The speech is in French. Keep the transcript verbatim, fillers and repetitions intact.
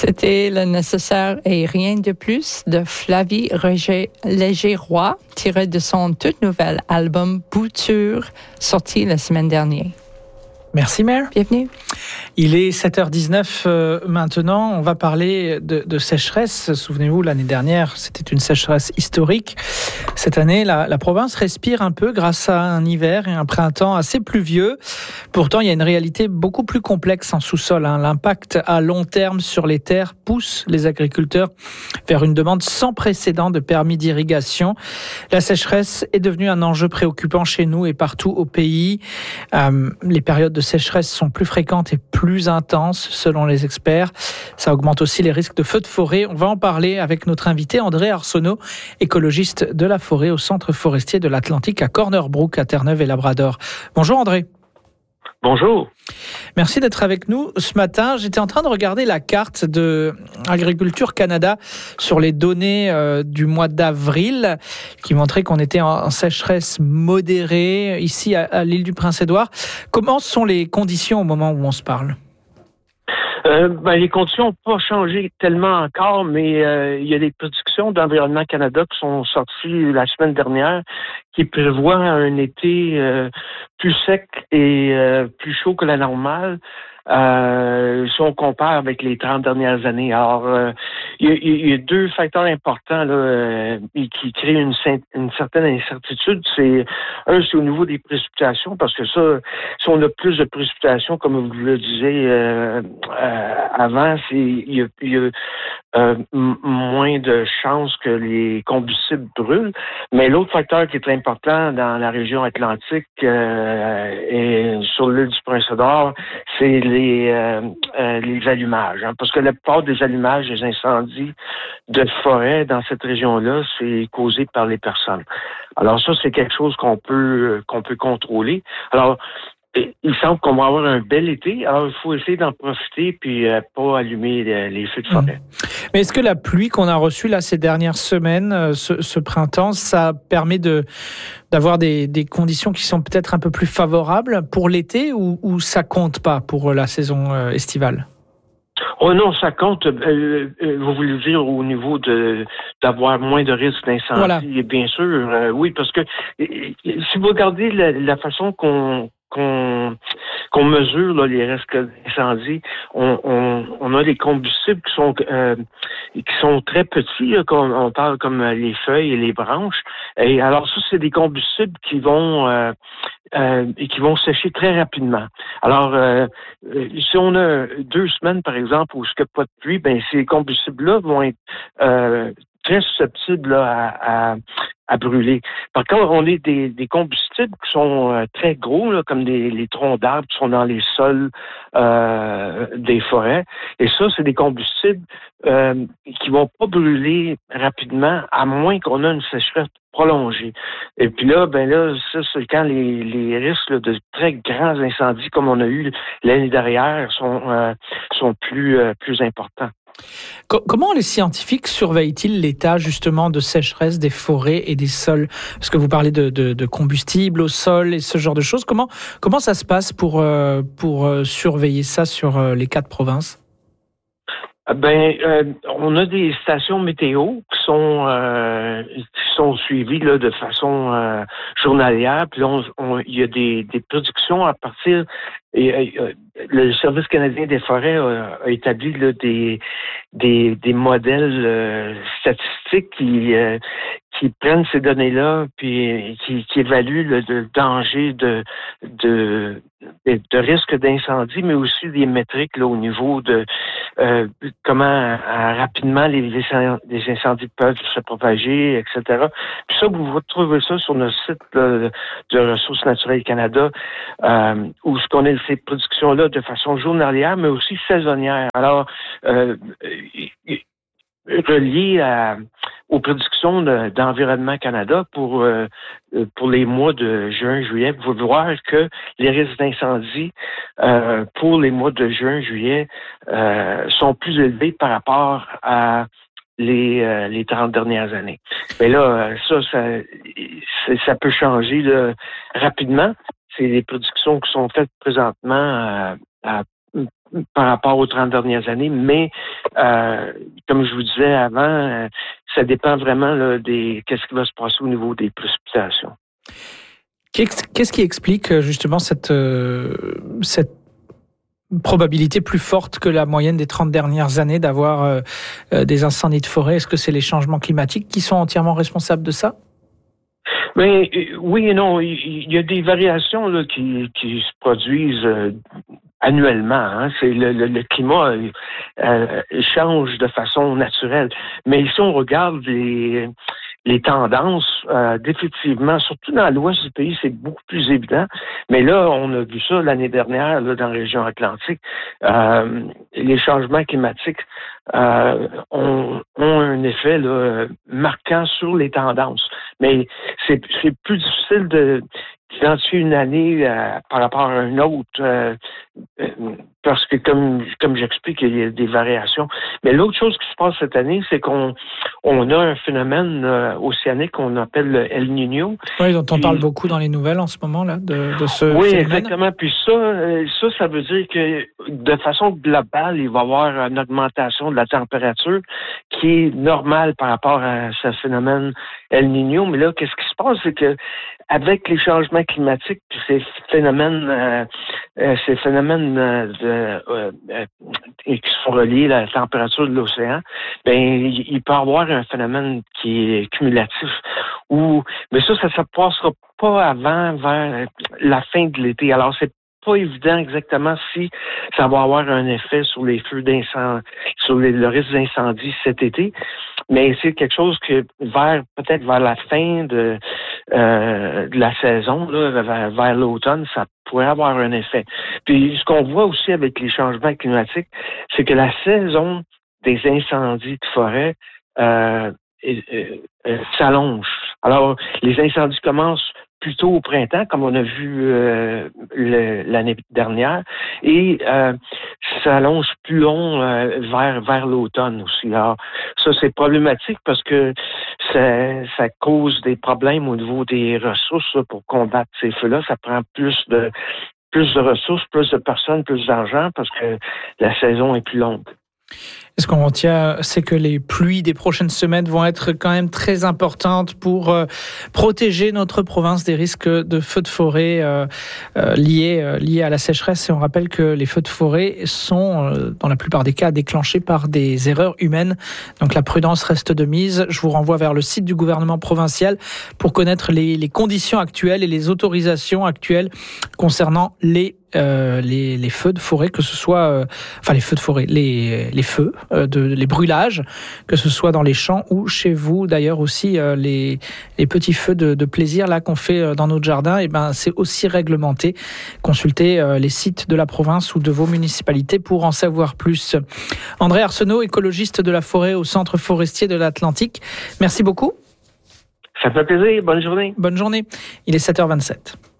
C'était le nécessaire et rien de plus de Flavie Léger-Roy, tiré de son tout nouvel album Bouture, sorti la semaine dernière. Merci Mère. Bienvenue. Il est sept heures dix-neuf euh, maintenant. On va parler de, de sécheresse. Souvenez-vous, l'année dernière, c'était une sécheresse historique. Cette année, la, la province respire un peu grâce à un hiver et un printemps assez pluvieux. Pourtant, il y a une réalité beaucoup plus complexe en sous-sol. Hein. L'impact à long terme sur les terres pousse les agriculteurs vers une demande sans précédent de permis d'irrigation. La sécheresse est devenue un enjeu préoccupant chez nous et partout au pays. Euh, les périodes de sécheresse sont plus fréquentes et plus intenses selon les experts. Ça augmente aussi les risques de feux de forêt. On va en parler avec notre invité André Arsenault, écologiste de la forêt au Centre forestier de l'Atlantique à Corner Brook à Terre-Neuve et Labrador. Bonjour André. Bonjour. Merci d'être avec nous ce matin. J'étais en train de regarder la carte de Agriculture Canada sur les données euh, du mois d'avril qui montrait qu'on était en, en sécheresse modérée ici à, à l'île du Prince-Édouard. Comment sont les conditions au moment où on se parle? Euh, ben, les conditions n'ont pas changé tellement encore, mais euh, il y a des prédictions d'Environnement Canada qui sont sorties la semaine dernière qui prévoient un été euh, plus sec et euh, plus chaud que la normale. Euh, si on compare avec les trente dernières années. Alors, euh, il, y a, il y a deux facteurs importants là, euh, qui créent une, une certaine incertitude. C'est un, c'est au niveau des précipitations, parce que ça, si on a plus de précipitations, comme vous le disiez euh, euh, avant, c'est il y a, il y a euh, m- moins de chances que les combustibles brûlent. Mais l'autre facteur qui est très important dans la région atlantique euh, et sur l'île du Prince-Édouard, c'est les, euh, euh, les allumages. Hein, parce que la plupart des allumages, des incendies de forêt dans cette région-là, c'est causé par les personnes. Alors ça, c'est quelque chose qu'on peut qu'on peut contrôler. Alors, il semble qu'on va avoir un bel été. Alors, il faut essayer d'en profiter puis euh, pas allumer les, les feux de forêt. Mmh. Mais est-ce que la pluie qu'on a reçue là ces dernières semaines, ce, ce printemps, ça permet de d'avoir des, des conditions qui sont peut-être un peu plus favorables pour l'été ou, ou ça compte pas pour la saison euh, estivale? Oh non, ça compte. Euh, euh, vous voulez dire au niveau de d'avoir moins de risques d'incendie, voilà. Bien sûr, euh, oui, parce que euh, si vous regardez la, la façon qu'on qu'on qu'on mesure là, les risques d'incendie, on, on, on a des combustibles qui sont euh, qui sont très petits, là, qu'on, on parle comme les feuilles et les branches. Et alors ça, c'est des combustibles qui vont euh, euh, et qui vont sécher très rapidement. Alors, euh, si on a deux semaines, par exemple, où il n'y a pas de pluie, ben ces combustibles-là vont être euh, très susceptibles là, à, à, à brûler. Par contre, on a des, des combustibles qui sont euh, très gros, là, comme des, les troncs d'arbres qui sont dans les sols euh, des forêts. Et ça, c'est des combustibles euh, qui vont pas brûler rapidement, à moins qu'on ait une sécheresse prolongée. Et puis là, ben là, ça, c'est quand les, les risques là, de très grands incendies, comme on a eu l'année dernière, sont, euh, sont plus, euh, plus importants. Comment les scientifiques surveillent-ils l'état justement de sécheresse des forêts et des sols? Parce que vous parlez de, de, de combustible au sol et ce genre de choses. Comment, comment ça se passe pour, pour surveiller ça sur les quatre provinces? Ben, euh, on a des stations météo qui sont euh, qui sont suivies là de façon euh, journalière. Puis là, on, on, il y a des, des prédictions à partir. Et, euh, le Service canadien des forêts a, a établi là, des des des modèles euh, statistiques qui euh, qui prennent ces données-là puis qui, qui évaluent le, le danger de de de, de risque d'incendie, mais aussi des métriques là au niveau de euh, comment euh, rapidement les, les incendies peuvent se propager, et cetera. Puis ça, vous retrouvez ça sur notre site là, de Ressources naturelles Canada, euh, où ce qu'on a ces prédictions-là de façon journalière, mais aussi saisonnière. Alors, euh, relié à, aux prédictions de, d'Environnement Canada pour euh, pour les mois de juin, juillet, vous pouvez voir que les risques d'incendie euh, pour les mois de juin, juillet euh, sont plus élevés par rapport à les euh, les trente dernières années. Mais là, ça, ça, ça peut changer là, rapidement. C'est des prédictions qui sont faites présentement à, à par rapport aux trente dernières années, mais euh, comme je vous disais avant, euh, ça dépend vraiment là, des qu'est-ce qui va se passer au niveau des précipitations. Qu'est-ce qui explique justement cette, euh, cette probabilité plus forte que la moyenne des trente dernières années d'avoir euh, des incendies de forêt? Est-ce que c'est les changements climatiques qui sont entièrement responsables de ça? Mais oui et non, il y a des variations là, qui, qui se produisent euh, annuellement. Hein. C'est le, le, le climat euh, change de façon naturelle. Mais si on regarde les, les tendances, euh, définitivement, surtout dans l'ouest du pays, c'est beaucoup plus évident. Mais là, on a vu ça l'année dernière là, dans la région atlantique. Euh, les changements climatiques euh, ont, ont un effet là, marquant sur les tendances. Mais c'est, c'est plus difficile de d'identifier une année euh, par rapport à une autre, euh, euh, parce que comme comme j'explique, il y a des variations. Mais l'autre chose qui se passe cette année, c'est qu'on on a un phénomène euh, océanique qu'on appelle le El Niño. Oui, dont on puis, parle beaucoup dans les nouvelles en ce moment là, de, de ce oui, phénomène. exactement. Puis ça, euh, ça, ça veut dire que de façon globale, il va y avoir une augmentation de la température qui est normale par rapport à ce phénomène El Niño. Mais là, qu'est-ce qui se passe, c'est que avec les changements climatiques, puis ces phénomènes, euh, euh, ces phénomènes euh, de, euh, euh, qui sont reliés à la température de l'océan, ben il, il peut y avoir un phénomène qui est cumulatif. Où, mais ça, ça ne se passera pas avant vers la fin de l'été. Alors c'est pas évident exactement si ça va avoir un effet sur les feux d'incendie, sur les, le risque d'incendie cet été. Mais c'est quelque chose que vers peut-être vers la fin de, euh, de la saison, là, vers, vers l'automne, ça pourrait avoir un effet. Puis ce qu'on voit aussi avec les changements climatiques, c'est que la saison des incendies de forêt euh, euh, euh, s'allonge. Alors, les incendies commencent plutôt au printemps, comme on a vu euh, le, l'année dernière, et euh, ça allonge plus long euh, vers vers l'automne aussi. Alors, ça, c'est problématique parce que ça, ça cause des problèmes au niveau des ressources là, pour combattre ces feux-là. Ça prend plus de plus de ressources, plus de personnes, plus d'argent parce que la saison est plus longue. Ce qu'on retient, c'est que les pluies des prochaines semaines vont être quand même très importantes pour euh, protéger notre province des risques de feux de forêt euh, euh, liés, euh, liés à la sécheresse. Et on rappelle que les feux de forêt sont, euh, dans la plupart des cas, déclenchés par des erreurs humaines. Donc la prudence reste de mise. Je vous renvoie vers le site du gouvernement provincial pour connaître les, les conditions actuelles et les autorisations actuelles concernant les Euh, les, les feux de forêt, que ce soit, euh, enfin les feux de forêt, les, les feux, euh, de, les brûlages, que ce soit dans les champs ou chez vous. D'ailleurs aussi euh, les, les petits feux de, de plaisir là qu'on fait dans notre jardin, et ben c'est aussi réglementé. Consultez euh, les sites de la province ou de vos municipalités pour en savoir plus. André Arsenault, écologiste de la forêt au Centre forestier de l'Atlantique. Merci beaucoup. Ça fait plaisir. Bonne journée. Bonne journée. Il est sept heures vingt-sept.